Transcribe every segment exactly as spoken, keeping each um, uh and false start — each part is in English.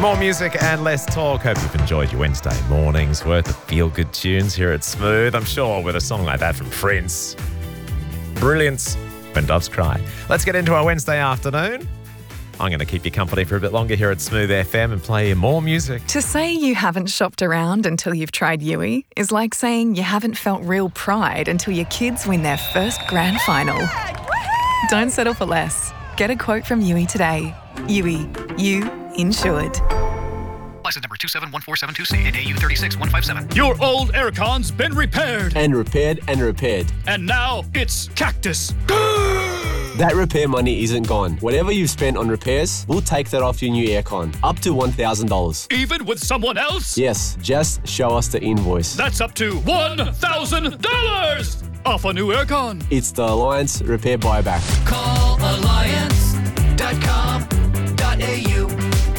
More music and less talk. Hope you've enjoyed your Wednesday mornings worth of feel-good tunes here at Smooth. I'm sure with a song like that from Prince. Brilliance. When Doves Cry. Let's get into our Wednesday afternoon. I'm going to keep you company for a bit longer here at Smooth F M and play you more music. To say you haven't shopped around until you've tried Yui is like saying you haven't felt real pride until your kids win their first grand final. Don't settle for less. Get a quote from Yui today. Yui, you insured. License number two seven one four seven two C and A U three six one five seven. Your old aircon's been repaired. And repaired and repaired. And now it's Cactus. That repair money isn't gone. Whatever you've spent on repairs, we'll take that off your new aircon. Up to one thousand dollars. Even with someone else? Yes, just show us the invoice. That's up to one thousand dollars off a new aircon. It's the Alliance Repair Buyback. Call alliance dot com dot a u.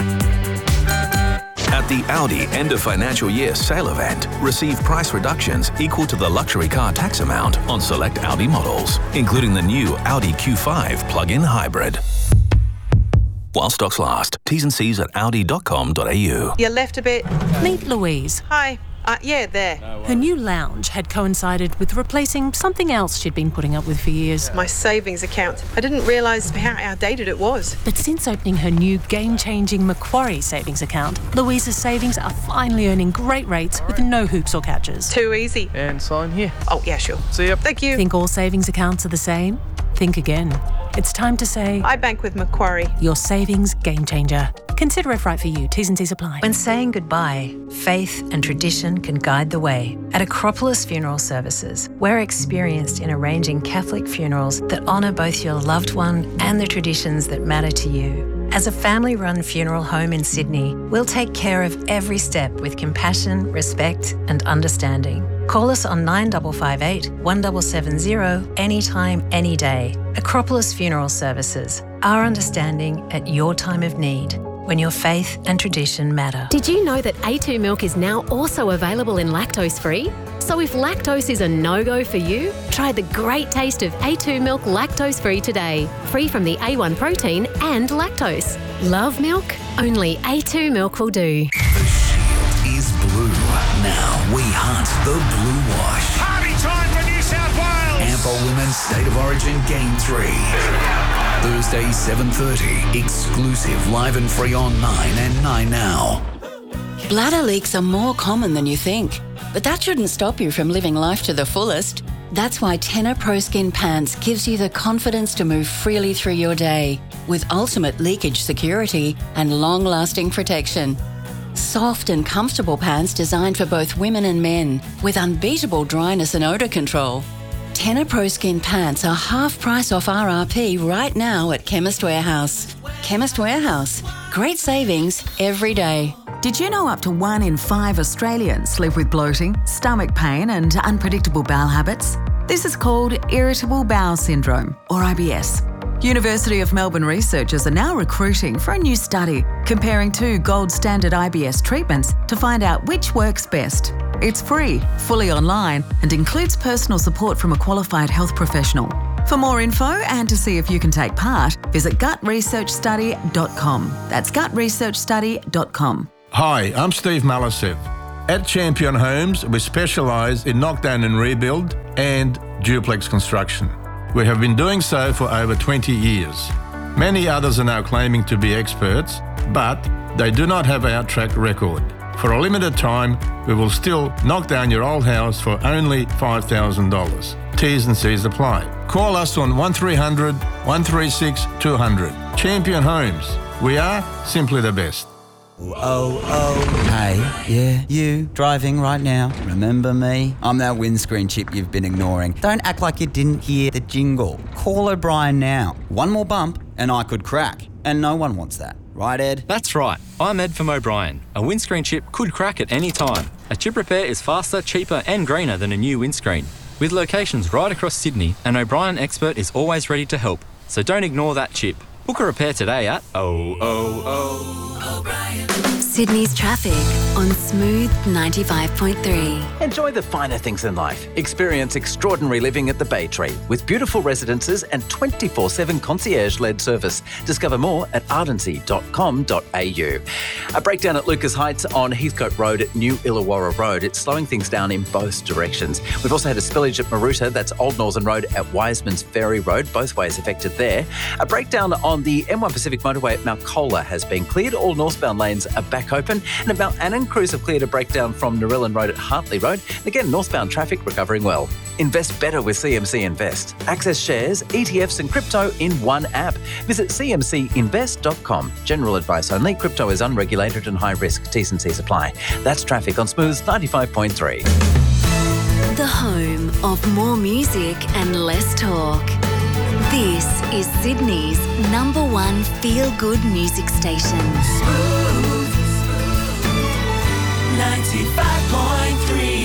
At the Audi end of financial year sale event, receive price reductions equal to the luxury car tax amount on select Audi models, including the new Audi Q five plug-in hybrid. While stocks last. T's and C's at audi dot com dot a u. You left a bit. Meet Louise. Hi. Uh, yeah, there. Her new lounge had coincided with replacing something else she'd been putting up with for years. My savings account. I didn't realise how outdated it was. But since opening her new game-changing Macquarie savings account, Louise's savings are finally earning great rates with no hoops or catches. Too easy. And sign here. Oh, yeah, sure. See ya. Thank you. Think all savings accounts are the same? Think again. It's time to say... I bank with Macquarie. Your savings game changer. Consider if right for you. T's and C's apply. When saying goodbye, faith and tradition can guide the way. At Acropolis Funeral Services, we're experienced in arranging Catholic funerals that honour both your loved one and the traditions that matter to you. As a family-run funeral home in Sydney, we'll take care of every step with compassion, respect and understanding. Call us on nine five five eight, one seven seven zero anytime, any day. Acropolis Funeral Services. Our understanding at your time of need, when your faith and tradition matter. Did you know that A two milk is now also available in lactose-free? So if lactose is a no-go for you, try the great taste of A two milk lactose-free today. Free from the A one protein and lactose. Love milk? Only A two milk will do. The shield is blue. Now we hunt the blue wash. Party time for New South Wales! Ample Women's State of Origin Game three. Thursday, seven thirty. Exclusive, live and free on nine and nine now. Bladder leaks are more common than you think, but that shouldn't stop you from living life to the fullest. That's why Tenor Pro Skin Pants gives you the confidence to move freely through your day with ultimate leakage security and long-lasting protection. Soft and comfortable pants designed for both women and men with unbeatable dryness and odour control. Tenor Pro Skin Pants are half price off R R P right now at Chemist Warehouse. Chemist Warehouse. Great savings every day. Did you know up to one in five Australians live with bloating, stomach pain and unpredictable bowel habits? This is called irritable bowel syndrome, or I B S. University of Melbourne researchers are now recruiting for a new study comparing two gold standard I B S treatments to find out which works best. It's free, fully online, and includes personal support from a qualified health professional. For more info and to see if you can take part, visit gut research study dot com. That's gut research study dot com. Hi, I'm Steve Malisev. At Champion Homes, we specialise in knockdown and rebuild and duplex construction. We have been doing so for over twenty years. Many others are now claiming to be experts, but they do not have our track record. For a limited time, we will still knock down your old house for only five thousand dollars. T's and C's apply. Call us on one three hundred, one three six, two hundred. Champion Homes. We are simply the best. Oh, oh. Hey, yeah, you, driving right now. Remember me? I'm that windscreen chip you've been ignoring. Don't act like you didn't hear the jingle. Call O'Brien now. One more bump and I could crack. And no one wants that. Right, Ed? That's right. I'm Ed from O'Brien. A windscreen chip could crack at any time. A chip repair is faster, cheaper and greener than a new windscreen. With locations right across Sydney, an O'Brien expert is always ready to help. So don't ignore that chip. Book a repair today at oh oh oh. O'Brien. Sydney's traffic on Smooth ninety-five point three. Enjoy the finer things in life. Experience extraordinary living at the Bay Tree with beautiful residences and twenty-four seven concierge-led service. Discover more at ardency dot com dot a u. A breakdown at Lucas Heights on Heathcote Road at New Illawarra Road. It's slowing things down in both directions. We've also had a spillage at Maruta, that's Old Northern Road at Wiseman's Ferry Road, both ways affected there. A breakdown on the M one Pacific motorway at Mount Colah has been cleared. All northbound lanes are back open. And at Mount Annan, crews have cleared a breakdown from Narellan Road at Hartley Road. And again, northbound traffic recovering well. Invest better with C M C Invest. Access shares, E T Fs and crypto in one app. Visit c m c invest dot com. General advice only. Crypto is unregulated and high risk. T's and C's apply. That's traffic on Smooth ninety-five point three. The home of more music and less talk. This is Sydney's number one feel-good music station. Smooth ninety-five point three.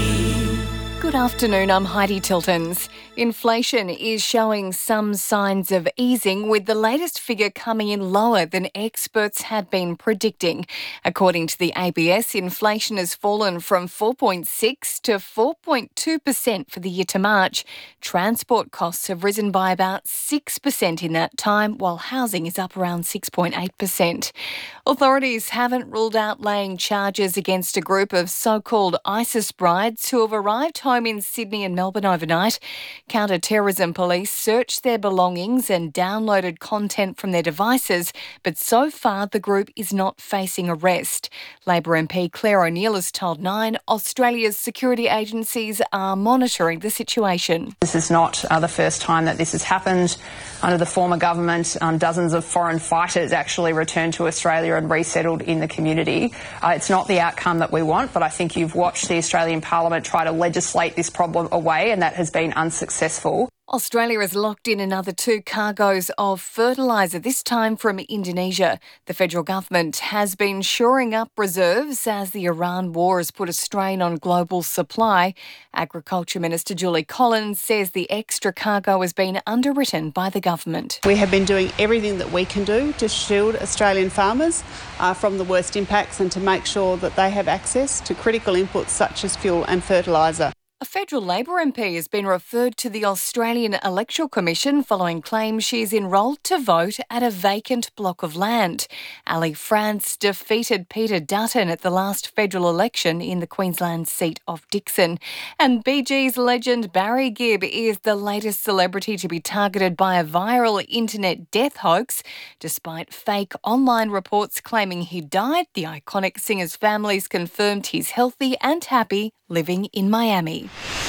Good afternoon, I'm Heidi Tiltons. Inflation is showing some signs of easing, with the latest figure coming in lower than experts had been predicting. According to the A B S, inflation has fallen from four point six to four point two percent for the year to March. Transport costs have risen by about six percent in that time, while housing is up around six point eight percent. Authorities haven't ruled out laying charges against a group of so-called ISIS brides who have arrived home in Sydney and Melbourne overnight. Counter-terrorism police searched their belongings and downloaded content from their devices, but so far the group is not facing arrest. Labor M P Claire O'Neill has told Nine Australia's security agencies are monitoring the situation. This is not uh, the first time that this has happened. Under the former government, um, dozens of foreign fighters actually returned to Australia and resettled in the community. Uh, it's not the outcome that we want, but I think you've watched the Australian Parliament try to legislate this problem away, and that has been unsuccessful. Australia has locked in another two cargoes of fertiliser, this time from Indonesia. The federal government has been shoring up reserves as the Iran war has put a strain on global supply. Agriculture Minister Julie Collins says the extra cargo has been underwritten by the government. We have been doing everything that we can do to shield Australian farmers uh, from the worst impacts and to make sure that they have access to critical inputs such as fuel and fertiliser. A federal Labor M P has been referred to the Australian Electoral Commission following claims she is enrolled to vote at a vacant block of land. Ali France defeated Peter Dutton at the last federal election in the Queensland seat of Dixon. And Bee Gees legend Barry Gibb is the latest celebrity to be targeted by a viral internet death hoax. Despite fake online reports claiming he died, the iconic singer's family's confirmed he's healthy and happy living in Miami.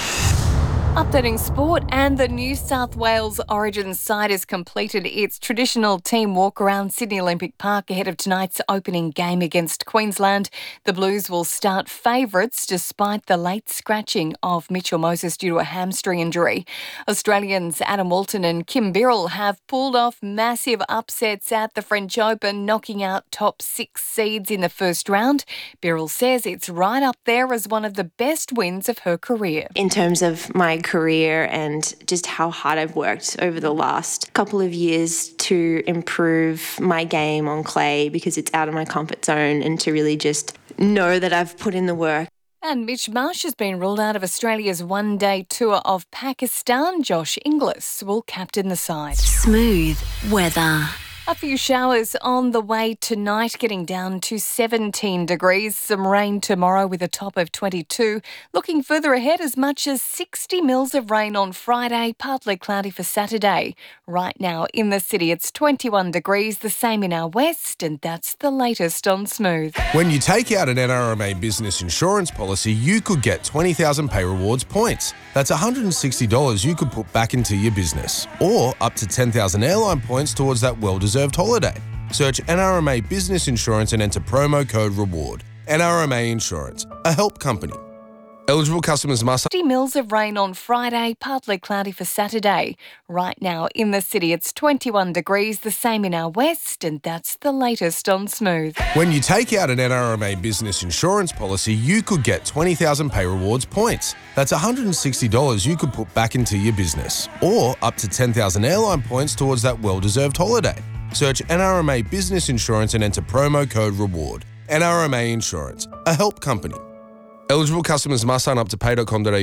Updating sport, and the New South Wales Origin side has completed its traditional team walk around Sydney Olympic Park ahead of tonight's opening game against Queensland. The Blues will start favourites despite the late scratching of Mitchell Moses due to a hamstring injury. Australians Adam Walton and Kim Birrell have pulled off massive upsets at the French Open, knocking out top six seeds in the first round. Birrell says it's right up there as one of the best wins of her career. In terms of my career and just how hard I've worked over the last couple of years to improve my game on clay, because it's out of my comfort zone, and to really just know that I've put in the work. And Mitch Marsh has been ruled out of Australia's one-day tour of Pakistan. Josh Inglis will captain the side. Smooth weather. A few showers on the way tonight, getting down to seventeen degrees. Some rain tomorrow with a top of twenty-two. Looking further ahead, as much as sixty mils of rain on Friday, partly cloudy for Saturday. Right now in the city, it's twenty-one degrees, the same in our west, and that's the latest on Smooth. When you take out an N R M A business insurance policy, you could get twenty thousand Pay Rewards points. That's one hundred sixty dollars you could put back into your business, or up to ten thousand airline points towards that well-deserved holiday. Search N R M A Business Insurance and enter promo code REWARD. N R M A Insurance, a help company. Eligible customers must... fifty mils of rain on Friday, partly cloudy for Saturday. Right now in the city, it's twenty-one degrees, the same in our west, and that's the latest on Smooth. When you take out an N R M A business insurance policy, you could get twenty thousand Pay Rewards points. That's one hundred sixty dollars you could put back into your business, or up to ten thousand airline points towards that well-deserved holiday. Search N R M A Business Insurance and enter promo code REWARD. N R M A Insurance, a help company. Eligible customers must sign up to pay dot com dot a u